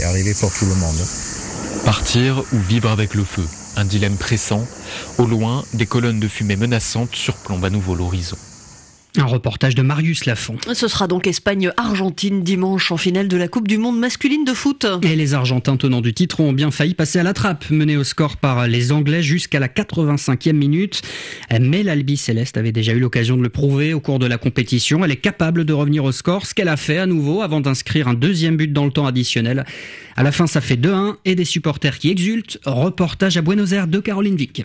arriver pour tout le monde. Partir ou vivre avec le feu, un dilemme pressant. Au loin, des colonnes de fumée menaçantes surplombent à nouveau l'horizon. Un reportage de Marius Lafont. Ce sera donc Espagne-Argentine dimanche en finale de la Coupe du Monde masculine de foot. Et les Argentins tenants du titre ont bien failli passer à la trappe, menés au score par les Anglais jusqu'à la 85e minute. Mais l'Albi Céleste avait déjà eu l'occasion de le prouver au cours de la compétition. Elle est capable de revenir au score, ce qu'elle a fait à nouveau avant d'inscrire un deuxième but dans le temps additionnel. À la fin, ça fait 2-1 et des supporters qui exultent. Reportage à Buenos Aires de Caroline Vic.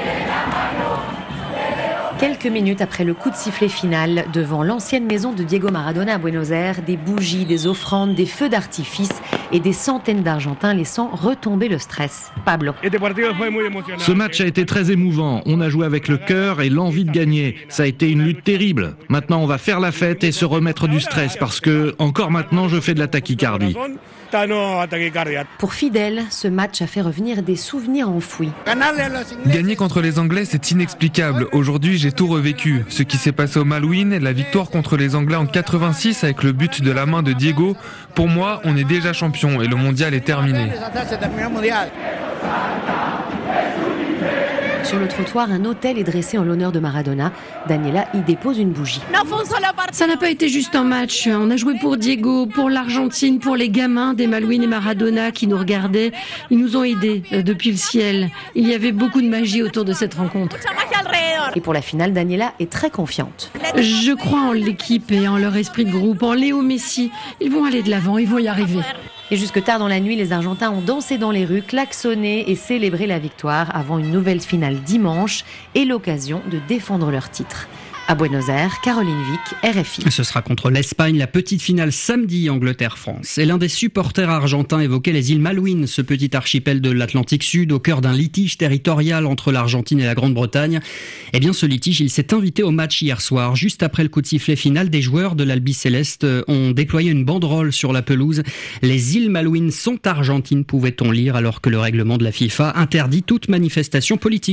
Quelques minutes après le coup de sifflet final, devant l'ancienne maison de Diego Maradona à Buenos Aires, des bougies, des offrandes, des feux d'artifice et des centaines d'Argentins laissant retomber le stress. Pablo. Ce match a été très émouvant. On a joué avec le cœur et l'envie de gagner. Ça a été une lutte terrible. Maintenant, on va faire la fête et se remettre du stress parce que, encore maintenant, je fais de la tachycardie. Pour Fidel, ce match a fait revenir des souvenirs enfouis. Gagner contre les Anglais, c'est inexplicable. Aujourd'hui, j'ai tout revécu. Ce qui s'est passé au Malouine, la victoire contre les Anglais en 86 avec le but de la main de Diego. Pour moi, on est déjà champion et le mondial est terminé. Sur le trottoir, un autel est dressé en l'honneur de Maradona. Daniela y dépose une bougie. Ça n'a pas été juste un match. On a joué pour Diego, pour l'Argentine, pour les gamins des Malouine et Maradona qui nous regardaient. Ils nous ont aidés depuis le ciel. Il y avait beaucoup de magie autour de cette rencontre. Et pour la finale, Daniela est très confiante. Je crois en l'équipe et en leur esprit de groupe, en Léo Messi. Ils vont aller de l'avant, ils vont y arriver. Et jusque tard dans la nuit, les Argentins ont dansé dans les rues, klaxonné et célébré la victoire avant une nouvelle finale dimanche et l'occasion de défendre leur titre. À Buenos Aires, Caroline Vic, RFI. Ce sera contre l'Espagne, la petite finale samedi, Angleterre-France. Et l'un des supporters argentins évoquait les îles Malouines, ce petit archipel de l'Atlantique Sud, au cœur d'un litige territorial entre l'Argentine et la Grande-Bretagne. Eh bien, ce litige, il s'est invité au match hier soir. Juste après le coup de sifflet final, des joueurs de l'Albi Céleste ont déployé une banderole sur la pelouse. Les îles Malouines sont argentines, pouvait-on lire, alors que le règlement de la FIFA interdit toute manifestation politique.